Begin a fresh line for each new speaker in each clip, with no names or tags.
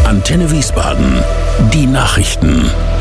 Antenne Wiesbaden. Die Nachrichten.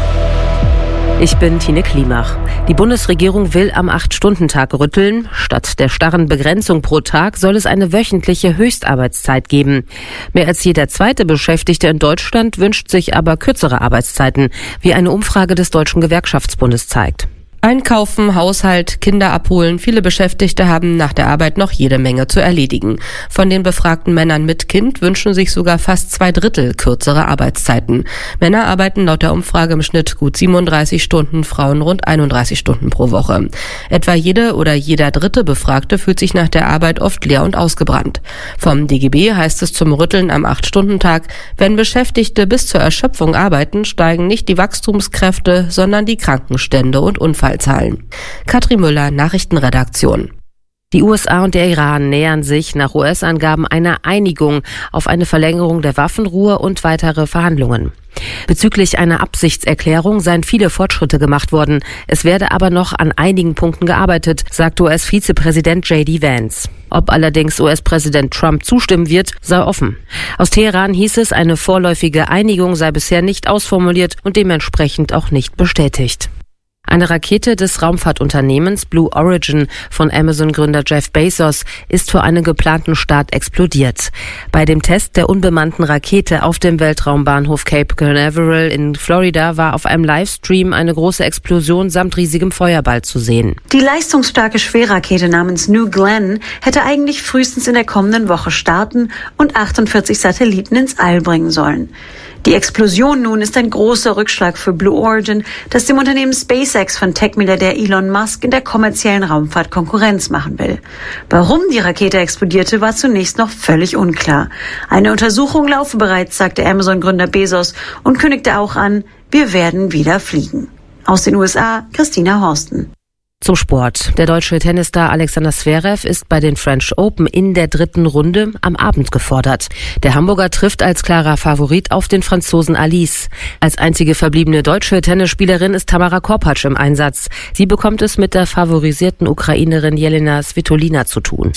Ich bin Tine Klimach. Die Bundesregierung will am 8-Stunden-Tag rütteln. Statt der starren Begrenzung pro Tag soll es eine wöchentliche Höchstarbeitszeit geben. Mehr als jeder zweite Beschäftigte in Deutschland wünscht sich aber kürzere Arbeitszeiten, wie eine Umfrage des Deutschen Gewerkschaftsbundes zeigt. Einkaufen, Haushalt, Kinder abholen. Viele Beschäftigte haben nach der Arbeit noch jede Menge zu erledigen. Von den befragten Männern mit Kind wünschen sich sogar fast 2/3 kürzere Arbeitszeiten. Männer arbeiten laut der Umfrage im Schnitt gut 37 Stunden, Frauen rund 31 Stunden pro Woche. Etwa jede oder jeder dritte Befragte fühlt sich nach der Arbeit oft leer und ausgebrannt. Vom DGB heißt es zum Rütteln am 8-Stunden-Tag, wenn Beschäftigte bis zur Erschöpfung arbeiten, steigen nicht die Wachstumskräfte, sondern die Krankenstände und Unfallzahlen. Katrin Müller, Nachrichtenredaktion. Die USA und der Iran nähern sich nach US-Angaben einer Einigung auf eine Verlängerung der Waffenruhe und weitere Verhandlungen. Bezüglich einer Absichtserklärung seien viele Fortschritte gemacht worden. Es werde aber noch an einigen Punkten gearbeitet, sagte US-Vizepräsident J.D. Vance. Ob allerdings US-Präsident Trump zustimmen wird, sei offen. Aus Teheran hieß es, eine vorläufige Einigung sei bisher nicht ausformuliert und dementsprechend auch nicht bestätigt. Eine Rakete des Raumfahrtunternehmens Blue Origin von Amazon-Gründer Jeff Bezos ist vor einem geplanten Start explodiert. Bei dem Test der unbemannten Rakete auf dem Weltraumbahnhof Cape Canaveral in Florida war auf einem Livestream eine große Explosion samt riesigem Feuerball zu sehen.
Die leistungsstarke Schwerrakete namens New Glenn hätte eigentlich frühestens in der kommenden Woche starten und 48 Satelliten ins All bringen sollen. Die Explosion nun ist ein großer Rückschlag für Blue Origin, das dem Unternehmen SpaceX von Tech-Milliardär Elon Musk in der kommerziellen Raumfahrt Konkurrenz machen will. Warum die Rakete explodierte, war zunächst noch völlig unklar. Eine Untersuchung laufe bereits, sagte Amazon-Gründer Bezos und kündigte auch an, wir werden wieder fliegen. Aus den USA, Christina Horsten.
Zum Sport. Der deutsche Tennisstar Alexander Zverev ist bei den French Open in der 3. Runde am Abend gefordert. Der Hamburger trifft als klarer Favorit auf den Franzosen Alice. Als einzige verbliebene deutsche Tennisspielerin ist Tamara Korpatsch im Einsatz. Sie bekommt es mit der favorisierten Ukrainerin Jelena Svitolina zu tun.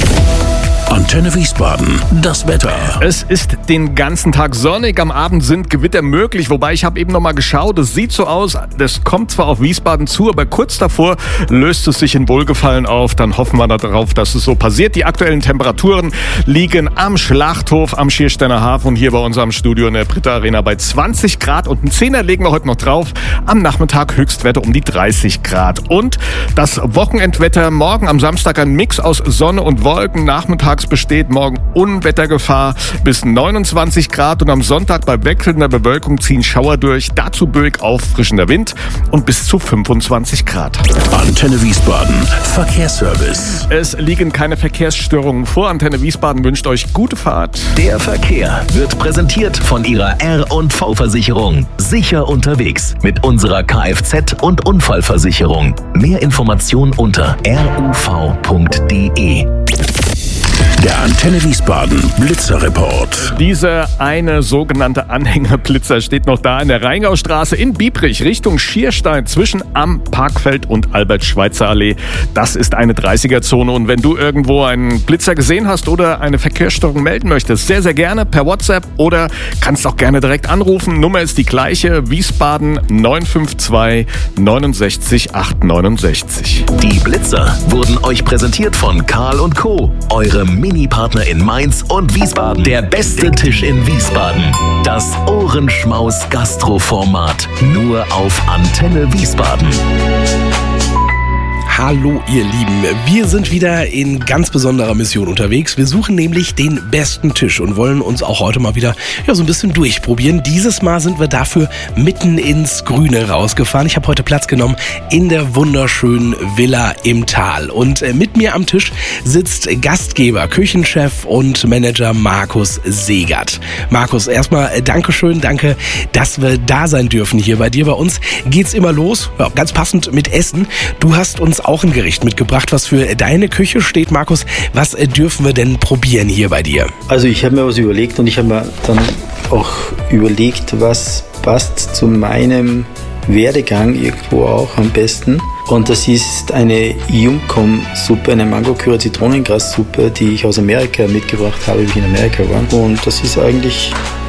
Antenne Wiesbaden, das Wetter.
Es ist den ganzen Tag sonnig, am Abend sind Gewitter möglich, wobei ich habe eben noch mal geschaut, es sieht so aus, das kommt zwar auf Wiesbaden zu, aber kurz davor löst es sich in Wohlgefallen auf, dann hoffen wir darauf, dass es so passiert. Die aktuellen Temperaturen liegen am Schlachthof, am Schiersteiner Hafen und hier bei uns am Studio in der Britta Arena bei 20 Grad und einen Zehner legen wir heute noch drauf. Am Nachmittag Höchstwerte um die 30 Grad. Und das Wochenendwetter morgen am Samstag ein Mix aus Sonne und Wolken, nachmittags besteht morgen Unwettergefahr bis 29 Grad und am Sonntag bei wechselnder Bewölkung ziehen Schauer durch, dazu böig auffrischender Wind und bis zu 25 Grad.
Antenne Wiesbaden, Verkehrsservice.
Es liegen keine Verkehrsstörungen vor. Antenne Wiesbaden wünscht euch gute Fahrt.
Der Verkehr wird präsentiert von ihrer R&V-Versicherung. Sicher unterwegs mit unserer Kfz- und Unfallversicherung. Mehr Informationen unter ruv.de.
Der Antenne Wiesbaden Blitzerreport.
Dieser eine sogenannte Anhängerblitzer steht noch da in der Rheingaustraße in Biebrich Richtung Schierstein zwischen Am Parkfeld und Albert-Schweitzer-Allee. Das ist eine 30er-Zone und wenn du irgendwo einen Blitzer gesehen hast oder eine Verkehrsstörung melden möchtest, sehr, sehr gerne per WhatsApp oder kannst auch gerne direkt anrufen. Nummer ist die gleiche, Wiesbaden 952 69 869.
Die Blitzer wurden euch präsentiert von Karl & Co., eure Mini-Partner in Mainz und Wiesbaden. Der beste Tisch in Wiesbaden. Das Ohrenschmaus-Gastro-Format. Nur auf Antenne Wiesbaden.
Hallo ihr Lieben, wir sind wieder in ganz besonderer Mission unterwegs. Wir suchen nämlich den besten Tisch und wollen uns auch heute mal wieder so ein bisschen durchprobieren. Dieses Mal sind wir dafür mitten ins Grüne rausgefahren. Ich habe heute Platz genommen in der wunderschönen Villa im Tal. Und mit mir am Tisch sitzt Gastgeber, Küchenchef und Manager Markus Segert. Markus, erstmal Dankeschön, danke, dass wir da sein dürfen hier bei dir. Bei uns geht's immer los, ganz passend mit Essen. Du hast uns auch ein Gericht mitgebracht, was für deine Küche steht. Markus, was dürfen wir denn probieren hier bei dir?
Also ich habe mir was überlegt und ich habe mir dann auch überlegt, was passt zu meinem Werdegang irgendwo auch am besten. Und das ist eine Yum-Kom-Suppe, eine Mango-Curry-Zitronengras-Suppe, die ich aus Amerika mitgebracht habe, wie ich in Amerika war. Und das ist eigentlich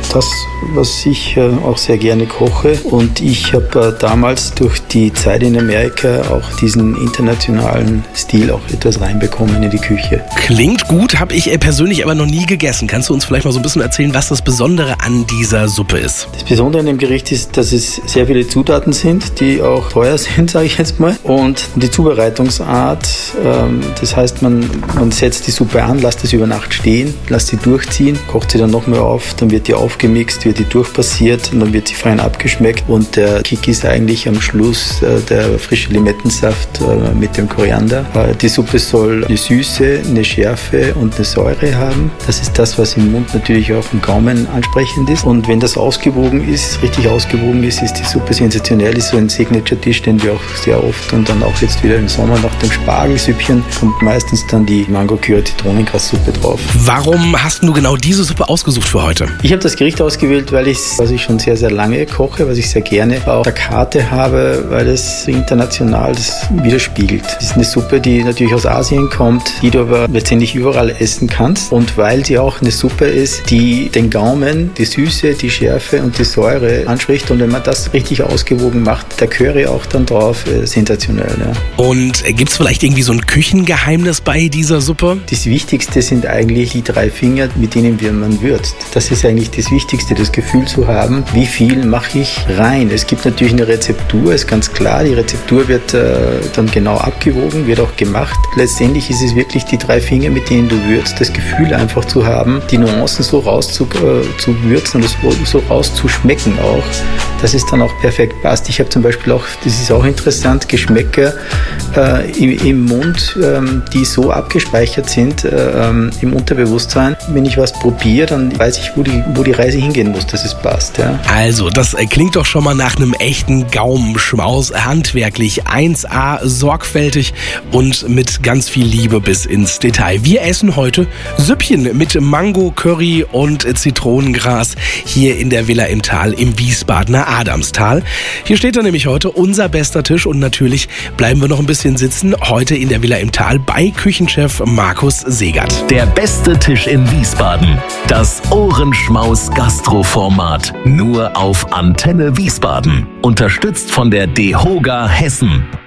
das, was ich auch sehr gerne koche. Und ich habe damals durch die Zeit in Amerika auch diesen internationalen Stil auch etwas reinbekommen in die Küche.
Klingt gut, habe ich persönlich aber noch nie gegessen. Kannst du uns vielleicht mal so ein bisschen erzählen, was das Besondere an dieser Suppe ist?
Das Besondere an dem Gericht ist, dass es sehr viele Zutaten sind, die auch teuer sind, sage ich jetzt mal. Und die Zubereitungsart, das heißt, man setzt die Suppe an, lässt es über Nacht stehen, lässt sie durchziehen, kocht sie dann nochmal auf, dann wird die aufgemixt, wird die durchpassiert und dann wird sie fein abgeschmeckt. Und der Kick ist eigentlich am Schluss der frische Limettensaft mit dem Koriander. Die Suppe soll eine Süße, eine Schärfe und eine Säure haben. Das ist das, was im Mund natürlich auch im Gaumen ansprechend ist. Und wenn das ausgewogen ist, richtig ausgewogen ist die Suppe sensationell. Ist so ein Signature-Tisch, den wir auch sehr oft und dann auch jetzt wieder im Sommer nach dem Spargelsüppchen kommt meistens dann die Mango-Kyra-Zitronengrassuppe drauf.
Warum hast du genau diese Suppe ausgesucht für heute?
Ich habe das Gericht ausgewählt, was ich schon sehr, sehr lange koche, was ich sehr gerne auf der Karte habe, weil es international das widerspiegelt. Es ist eine Suppe, die natürlich aus Asien kommt, die du aber letztendlich überall essen kannst. Und weil sie auch eine Suppe ist, die den Gaumen, die Süße, die Schärfe und die Säure anspricht. Und wenn man das richtig ausgewogen macht, der Curry auch dann drauf, sensationell. Ja.
Und gibt es vielleicht irgendwie so ein Küchengeheimnis bei dieser Suppe?
Das Wichtigste sind eigentlich die 3 Finger, mit denen man würzt. Das ist eigentlich das Wichtigste, das Gefühl zu haben, wie viel mache ich rein. Es gibt natürlich eine Rezeptur, ist ganz klar. Die Rezeptur wird dann genau abgewogen, wird auch gemacht. Letztendlich ist es wirklich die 3 Finger, mit denen du würzt, das Gefühl einfach zu haben, die Nuancen so rauszuwürzen und so rauszuschmecken auch, dass es dann auch perfekt passt. Ich habe zum Beispiel auch, das ist auch interessant, Geschmäcker im Mund, die so abgespeichert sind im Unterbewusstsein. Wenn ich was probiere, dann weiß ich, wo die Reise hingehen muss, dass es passt. Ja.
Also, das klingt doch schon mal nach einem echten Gaumenschmaus. Handwerklich 1A, sorgfältig und mit ganz viel Liebe bis ins Detail. Wir essen heute Süppchen mit Mango, Curry und Zitronengras hier in der Villa im Tal im Wiesbadener Adamstal. Hier steht dann nämlich heute unser bester Tisch und natürlich bleiben wir noch ein bisschen sitzen. Heute in der Villa im Tal bei Küchenchef Markus Segert.
Der beste Tisch in Wiesbaden. Das Ohrenschmaus-Gastroformat. Nur auf Antenne Wiesbaden. Unterstützt von der DEHOGA Hessen.